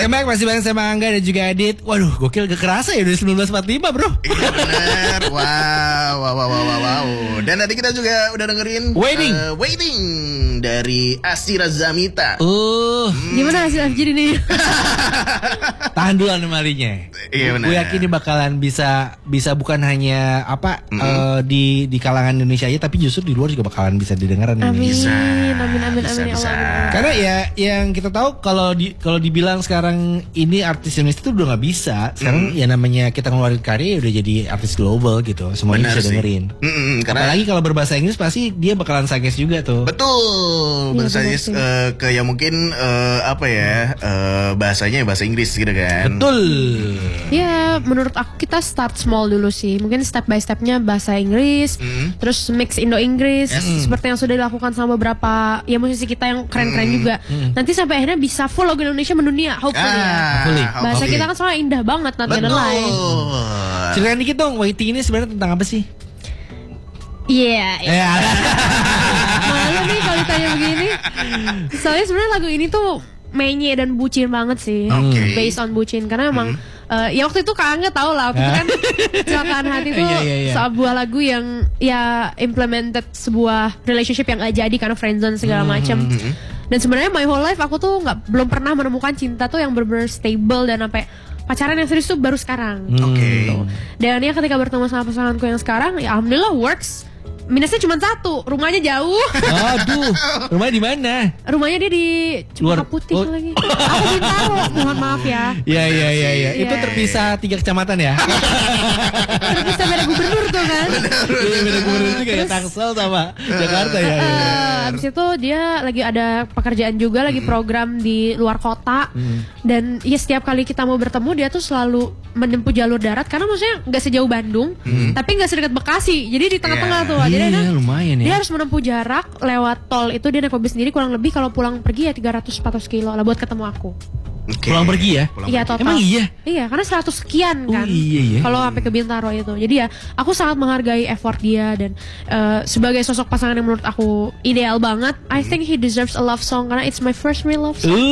Welcome back, masih bareng sama Angga dan juga Adit. Waduh, gokil, gak kerasa ya udah 1945 bro. Iya bener. Wow. Dan tadi kita juga udah dengerin Waiting dari Asira Zamita. Gimana hasil FGD nih? Tahan dulu anomalinya. Iya benar. Gue yakin ini bakalan bisa bukan hanya di kalangan Indonesia aja, tapi justru di luar juga bakalan bisa didengaran ini. Amin. Bisa. Amin ya Bisa. Allah. Karena ya yang kita tahu kalau dibilang sekarang ini artis Indonesia itu udah nggak bisa. Sekarang ya namanya kita ngeluarin karya udah jadi artis global gitu. Semuanya Benar bisa sih. dengerin. Apalagi kalau berbahasa Inggris pasti dia bakalan suggest juga tuh. Betul. Bersuggest ke yang mungkin bahasanya bahasa Inggris gitu kan. Betul. Ya menurut aku kita start small dulu sih. Mungkin step by stepnya bahasa Inggris, terus mix Indo-Inggris, seperti yang sudah dilakukan sama beberapa ya musisi kita yang keren-keren juga. Nanti sampai akhirnya bisa full logo Indonesia mendunia, hopefully ya. Bahasa kita kan soalnya indah banget, not gonna lie. Ceritain dikit dong, Waiting ini sebenarnya tentang apa sih? Iya. Malu nih kalau ditanya begini. Soalnya sebenarnya lagu ini tuh menye dan bucin banget sih. Based on bucin karena emang ya waktu itu Kak Angga tau lah waktu itu kan Kecelakaan Hati itu sebuah lagu yang ya implemented sebuah relationship yang gak jadi karena friendzone segala macam. Dan sebenarnya my whole life aku tuh belum pernah menemukan cinta tuh yang bener-bener stable dan sampai pacaran yang serius tuh baru sekarang. Gitu. Dan ya ketika bertemu sama pasanganku yang sekarang ya alhamdulillah works. Minusnya cuma satu, rumahnya jauh. Aduh, rumahnya di mana? Rumahnya dia di Cempaka Putih lagi. Aku Bintaro, mohon maaf ya. Iya. Itu terpisah 3 kecamatan ya? Terpisah beda gubernur tuh kan. Iya, beda gubernur juga ya, Tangsel sama Jakarta ya. Abis itu dia lagi ada pekerjaan juga, lagi program di luar kota. Dan ya setiap kali kita mau bertemu dia tuh selalu menempuh jalur darat karena maksudnya nggak sejauh Bandung, tapi nggak sedekat Bekasi. Jadi di tengah-tengah tuh. Jadi lumayan ya. Dia harus menempuh jarak lewat tol itu dia naik mobil sendiri kurang lebih kalau pulang pergi ya 300-400 kilo lah buat ketemu aku. Pulang pergi ya? Iya total. Emang iya? Iya karena 100 sekian kan. Iya. Kalau sampai ke Bintaro itu. Jadi ya aku sangat menghargai effort dia dan sebagai sosok pasangan yang menurut aku ideal banget. I think he deserves a love song karena it's my first real love song.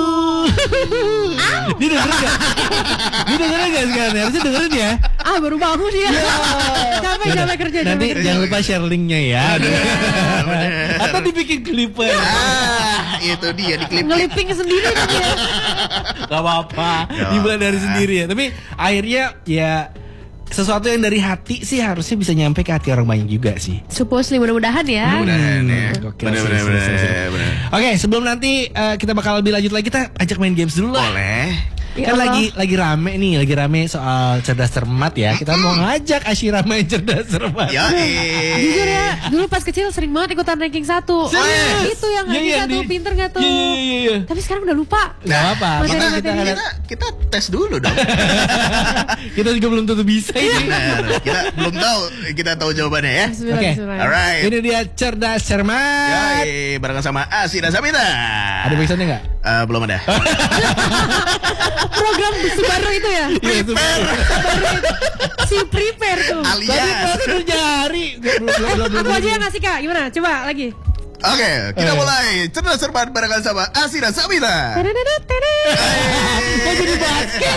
Dia dengerin gak sekarang? Harusnya dengerin ya. Baru bangun dia. Capek kerja. Nanti jangan lupa share linknya ya. Atau dibikin clipper. Itu dia di klip. Ngeliping sendiri kan dia. Gak apa-apa, dimulai dari sendiri ya. Tapi akhirnya ya sesuatu yang dari hati sih harusnya bisa nyampe ke hati orang banyak juga sih. Supposedly mudah-mudahan ya. Mudah-mudahan ya. Bener. Oke, sebelum nanti kita bakal lebih lanjut lagi, kita ajak main games dulu lah. Boleh. Ya Kan Allah. lagi rame soal cerdas cermat ya. Kita mau ngajak Asyira main cerdas cermat. Jujur ya, dulu pas kecil sering banget ikutan ranking 1. Itu yang ranking 1 pinter gak tuh? Iya. Tapi sekarang udah lupa. Gak apa-apa. Kita tes dulu dong. Kita juga belum tentu bisa ini. Benar. Kita belum tahu. Kita tahu jawabannya ya. Oke. Alright. Ini dia cerdas cermat. Barengan sama Asira Zamita. Ada backsoundnya nggak? Belum ada. Program baru itu ya? Prepare. Si prepare tuh. Alias. Baru nyari. Aku aja yang ngasih Kak, gimana? Coba lagi. Oke, kita mulai cerdas cermat barengan sama Asira Zamita. Mau jadi basket.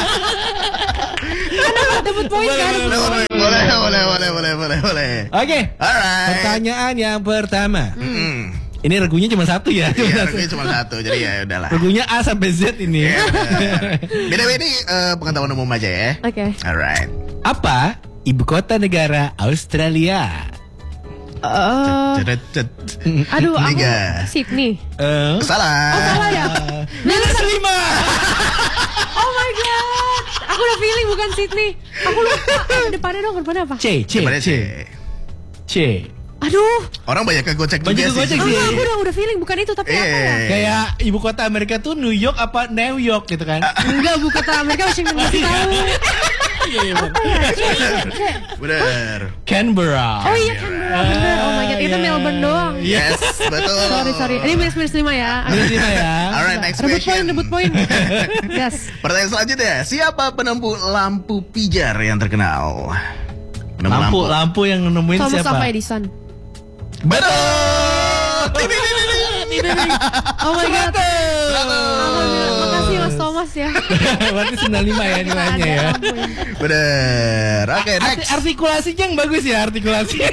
Dapat poin kan? Boleh. Oke. Alright. Pertanyaan yang pertama. Ini regunya cuma satu ya. Iya, regunya cuma satu, jadi ya udahlah. Regunya A sampai Z ini. Beda-beda ini pengetahuan umum aja ya. Oke. Alright. Apa ibu kota negara Australia? Aduh, aku Tiga. Sydney. Salah. Salah ya? Minus 5. Oh my god. Aku udah feeling bukan Sydney. Aku lupa. Depannya apa? C. Aduh. Orang banyak kegocek juga Banyak kegocek sih. sih. Aku udah feeling bukan itu tapi apa ya? Kayak ibu kota Amerika tuh New York apa New York gitu kan? Enggak, bukan kota Amerika Washington DC tahu. Iya. Bener. Canberra. Oh iya Canberra, bener. Oh my god, itu Melbourne doang. Yes, betul. Sorry. Ini minus 5 ya. Minus 5 ya. Alright, next Rebut question. poin. Yes. Pertanyaan selanjutnya, siapa penempuh lampu pijar yang terkenal? Lampu yang nemuin Thomas siapa? Alva Edison. Betul. Oh my god. Makasih Mas Thomas. Mas ya. Berarti 95 ya nilainya ya. Bener. Oke, next. Artikulasinya yang bagus ya, artikulasinya.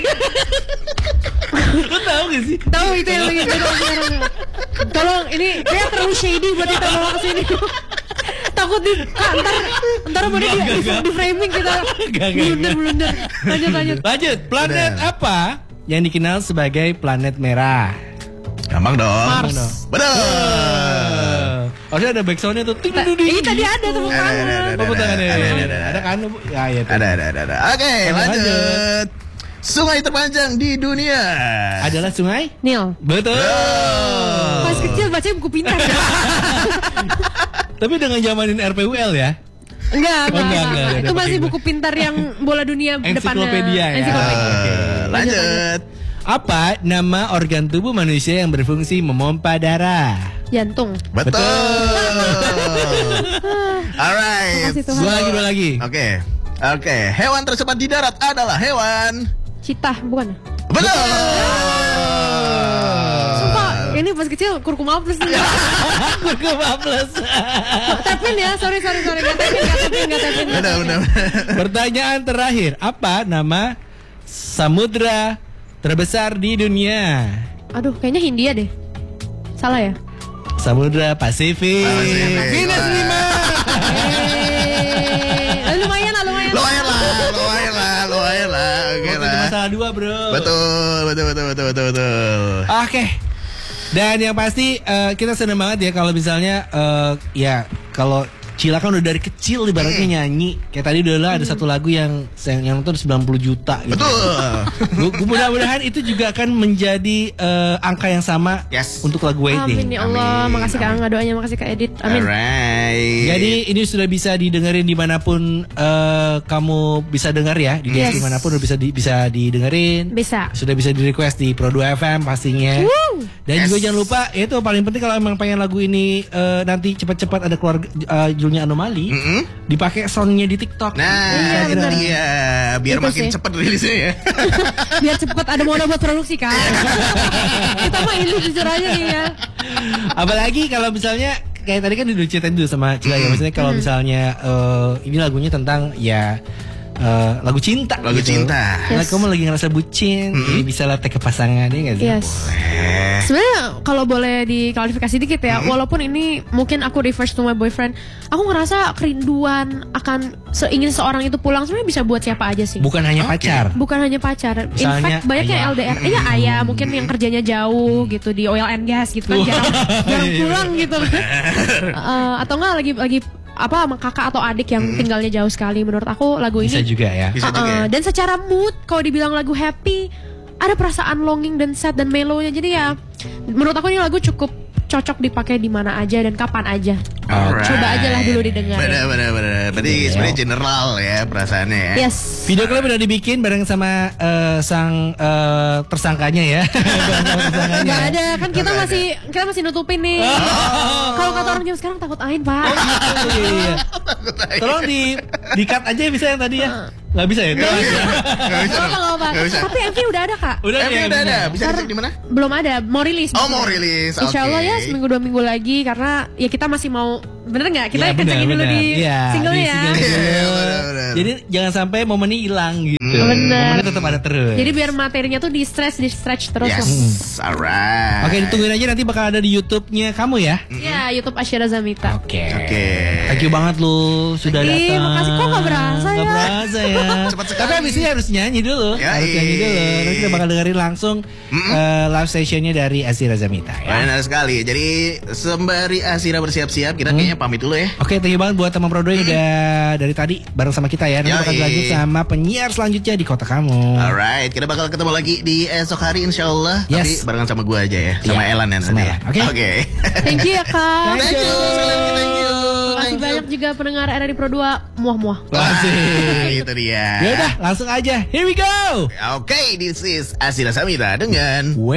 Lo tahu gak sih? Tahu itu yang lagi sekarang. Tolong, ini kayak terlalu shady buat kita bawa ke sini. Takut ntar mau di framing kita blunder. Lanjut. Planet apa yang dikenal sebagai planet merah? Gampang dong. Mars. Bener. Harusnya ada backsoundnya tuh. Ini tadi ada tepuk tangan. Tepuk tangan ada kan? Ya, iya. Ada. Oke, lanjut. Sungai terpanjang di dunia adalah sungai Nil. Betul. Pas kecil baca buku pintar. Tapi dengan zamanin RPUL ya? Enggak. Itu masih buku pintar yang bola dunia depannya. Ensiklopedia ya. Lanjut. Apa nama organ tubuh manusia yang berfungsi memompa darah? Jantung. Betul. Alright. Dua lagi. Oke. Hewan tercepat di darat adalah hewan Citah, bukan? Betul. Sumpah, ini pas kecil kurkuma plus nih. Kurkuma plus. Tapin ya, sorry. Nggak tapin. Benar. Pertanyaan terakhir, apa nama samudra terbesar di dunia? Aduh, kayaknya Hindia deh. Salah ya? Samudra Pasifik. Minus 5. Lumayan lah. Oke lah. Masalah 2 bro. Betul. Oke. Dan yang pasti kita senang banget ya kalau misalnya ya kalau Cila kan udah dari kecil ibaratnya nyanyi. Kayak tadi udah ada satu lagu yang nonton 90 juta gitu. Betul. Mudah-mudahan itu juga akan menjadi angka yang sama untuk lagu Waiting. Amin ya Allah. Makasih Kak Angga doanya, makasih Kak Edit. Amin. Alright. Jadi ini sudah bisa didengerin dimanapun kamu bisa dengar ya. Di dimanapun udah bisa didengerin. Bisa. Sudah bisa di request di Pro 2 FM pastinya. Dan juga jangan lupa itu paling penting kalau emang pengen lagu ini nanti cepat-cepat ada keluar judulnya Anomali, dipakai soundnya di TikTok. Nah, itu dia. Biar itu makin sih. cepat rilisnya ya. Biar cepat ada modal buat produksi kan. Kita mah ini jujur aja nih ya. Apalagi kalau misalnya kayak tadi kan udah ceritain dulu sama Cila ya, maksudnya kalau misalnya ini lagunya tentang ya lagu cinta. Cinta. Nah, kamu lagi ngerasa bucin, jadi bisa latih ke pasangan ya nggak sih? Sebenarnya kalau boleh diklarifikasi dikit ya, walaupun ini mungkin aku refers to my boyfriend, aku ngerasa kerinduan akan ingin seorang itu pulang sebenarnya bisa buat siapa aja sih. Bukan hanya pacar. Bukan hanya pacar. In Misalnya fact banyak yang LDR. Iya ayah mungkin yang kerjanya jauh gitu di oil and gas gitu kan jarang pulang gitu. Atau enggak lagi apa sama kakak atau adik yang tinggalnya jauh sekali. Menurut aku lagu ini bisa juga ya. Dan secara mood kalau dibilang lagu happy ada perasaan longing dan sad dan mellow-nya. Jadi ya menurut aku ini lagu cukup cocok dipakai di mana aja dan kapan aja. Coba aja lah dulu didengar. Benar. Berarti sebenarnya general ya perasaannya ya. Yes. Video klip udah dibikin bareng sama sang tersangkanya ya. Gak ada kan kita masih nutupin nih. Kalau kata orang jam sekarang takut ain Pak. Iya. Tolong di cut aja bisa yang tadi ya. Nggak bisa ya? Nggak bisa. Tapi MV udah ada Kak. Udah ada. Bisa dicek di mana? Belum ada. Mau rilis. Mau rilis. Insya Allah ya seminggu 2 minggu lagi karena ya kita masih mau bener nggak kita kencengin dulu di singlenya ya. Jadi jangan sampai momennya hilang gitu. Bener. Momennya tetap ada terus. Jadi biar materinya tuh di stretch terus. Yes, alright. Oke, ditungguin aja nanti bakal ada di YouTube-nya kamu ya. Ya, YouTube Asyira Zamita. Oke. Thank you banget lu sudah datang. Makasih kok gak berasa ya. Gak berasa ya. Tapi abis ini harus nyanyi dulu. Harus nyanyi dulu. Nanti kita bakal dengerin langsung live sessionnya dari Asyira Zamita ya. Benar sekali. Jadi sembari Asyira bersiap-siap, kita kayaknya pamit dulu ya. Oke, thank you banget buat teman Pro 2 yang udah dari tadi bareng sama kita ya. Nanti bakal lanjut sama penyiar selanjutnya di kota kamu. Alright, kita bakal ketemu lagi di esok hari insyaallah. Tapi barengan sama gue aja ya, sama Elan ya nanti. Oke. Thank you ya Kak. Thank you. Makasih banyak juga pendengar RRI Pro 2 muah-muah. Itu dia. Ya udah, langsung aja. Here we go. Oke, this is Asyira Zamita dengan